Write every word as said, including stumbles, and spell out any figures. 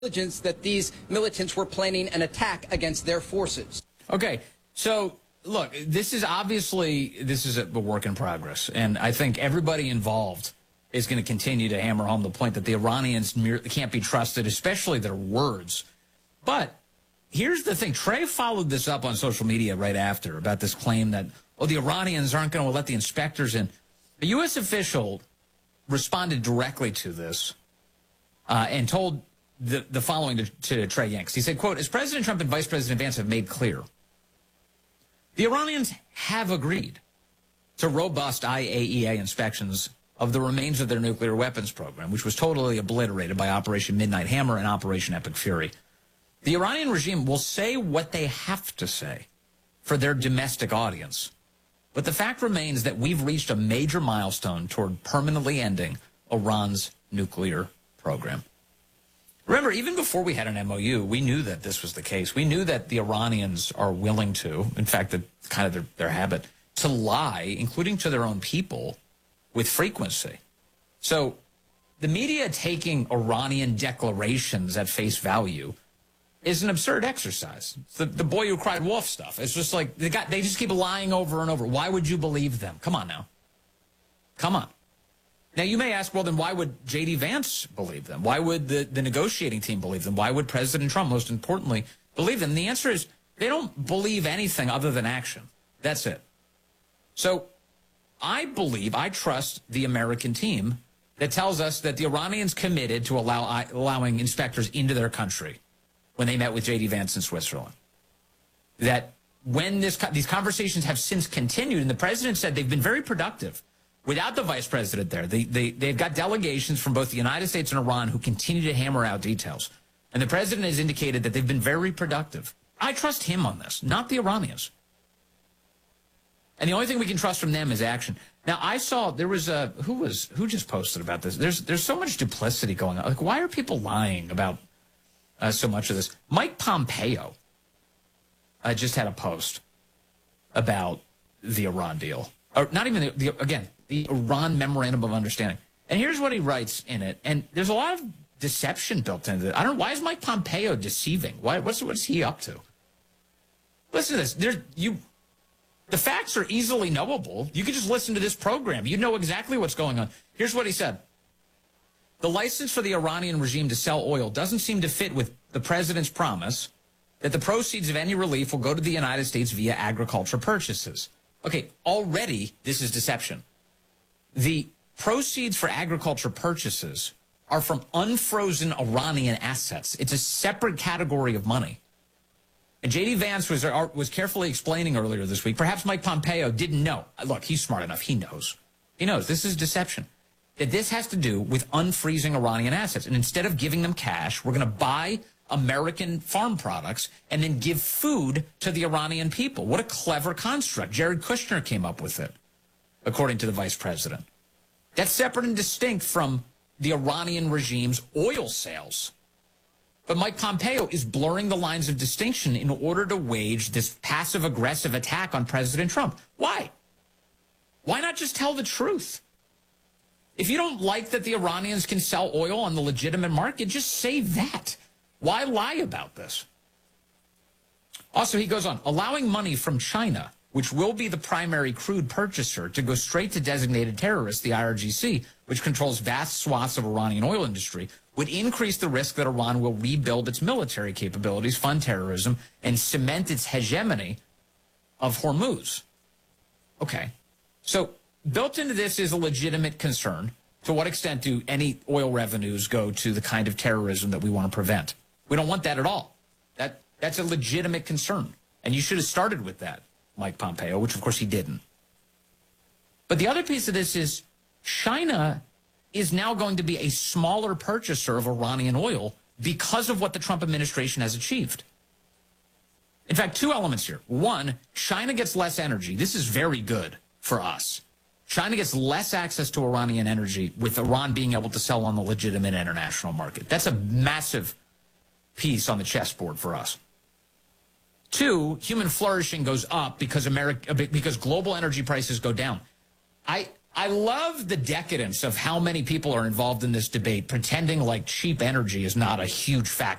intelligence that these militants were planning an attack against their forces. Okay, so look, this is obviously, this is a work in progress, and I think everybody involved is going to continue to hammer home the point that the Iranians can't be trusted, especially their words. But here's the thing. Trey followed this up on social media right after about this claim that, oh, the Iranians aren't going to let the inspectors in. A U S official responded directly to this uh, and told the, the following to, to Trey Yanks. He said, quote, as President Trump and Vice President Vance have made clear, the Iranians have agreed to robust I A E A inspections of the remains of their nuclear weapons program, which was totally obliterated by Operation Midnight Hammer and Operation Epic Fury. The Iranian regime will say what they have to say for their domestic audience. But the fact remains that we've reached a major milestone toward permanently ending Iran's nuclear program. Remember, even before we had an M O U, we knew that this was the case. We knew that the Iranians are willing to, in fact, the, kind of their, their habit, to lie, including to their own people, with frequency. So the media taking Iranian declarations at face value is an absurd exercise. It's the, the boy who cried wolf stuff. It's just like they got they just keep lying over and over. Why would you believe them? Come on now. Come on. Now, you may ask, well, then why would J D. Vance believe them? Why would the, the negotiating team believe them? Why would President Trump, most importantly, believe them? And the answer is they don't believe anything other than action. That's it. So I believe, I trust the American team that tells us that the Iranians committed to allow allowing inspectors into their country when they met with J D. Vance in Switzerland. That when this these conversations have since continued, and the president said they've been very productive without the vice president there. They, they, they've got delegations from both the United States and Iran who continue to hammer out details. And the president has indicated that they've been very productive. I trust him on this, not the Iranians. And the only thing we can trust from them is action. Now, I saw there was a, who was, who just posted about this? There's, there's so much duplicity going on. Like, why are people lying about uh, so much of this? Mike Pompeo uh, just had a post about the Iran deal. Or not even, the, the again, the Iran Memorandum of Understanding. And here's what he writes in it. And there's a lot of deception built into it. I don't know, why is Mike Pompeo deceiving? Why, what's, what's he up to? Listen to this. There's, you, the facts are easily knowable. You can just listen to this program. You know exactly what's going on. Here's what he said. The license for the Iranian regime to sell oil doesn't seem to fit with the president's promise that the proceeds of any relief will go to the United States via agriculture purchases. Okay, already this is deception. The proceeds for agriculture purchases are from unfrozen Iranian assets. It's a separate category of money. And J D. Vance was, was carefully explaining earlier this week, perhaps Mike Pompeo didn't know. Look, he's smart enough. He knows. He knows this is deception. That this has to do with unfreezing Iranian assets. And instead of giving them cash, we're going to buy American farm products and then give food to the Iranian people. What a clever construct. Jared Kushner came up with it, according to the vice president. That's separate and distinct from the Iranian regime's oil sales. But Mike Pompeo is blurring the lines of distinction in order to wage this passive-aggressive attack on President Trump. Why? Why not just tell the truth? If you don't like that the Iranians can sell oil on the legitimate market, just say that. Why lie about this? Also, he goes on, allowing money from China, which will be the primary crude purchaser, to go straight to designated terrorists, the I R G C, which controls vast swaths of Iranian oil industry, would increase the risk that Iran will rebuild its military capabilities, fund terrorism, and cement its hegemony of Hormuz. Okay. So built into this is a legitimate concern. To what extent do any oil revenues go to the kind of terrorism that we want to prevent? We don't want that at all. That That's a legitimate concern. And you should have started with that, Mike Pompeo, which, of course, he didn't. But the other piece of this is China is now going to be a smaller purchaser of Iranian oil because of what the Trump administration has achieved. In fact, two elements here. One, China gets less energy. This is very good for us. China gets less access to Iranian energy with Iran being able to sell on the legitimate international market. That's a massive piece on the chessboard for us. Two, human flourishing goes up because America, because global energy prices go down. I I love the decadence of how many people are involved in this debate, pretending like cheap energy is not a huge factor.